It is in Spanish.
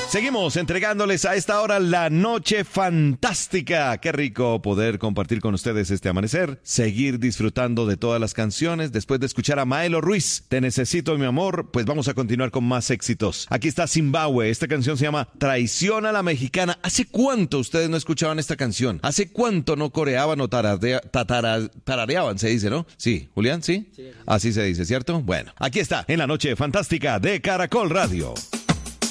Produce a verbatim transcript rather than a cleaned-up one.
Seguimos entregándoles a esta hora la noche fantástica. Qué rico poder compartir con ustedes este amanecer, seguir disfrutando de todas las canciones. Después de escuchar a Maelo Ruiz, Te necesito mi amor, pues vamos a continuar con más éxitos. Aquí está Zimbabue, esta canción se llama Traición a la Mexicana. ¿Hace cuánto ustedes no escuchaban esta canción? ¿Hace cuánto no coreaban o taradea, tatara, tarareaban, se dice, ¿no? Sí, Julián, ¿sí? Sí. Así se dice, ¿cierto? Bueno, aquí está, en la noche fantástica de Caracol Radio.